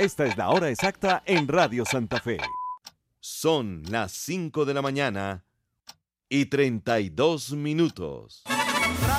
Esta es la hora exacta en Radio Santa Fe. Son las 5 de la mañana y 32 minutos.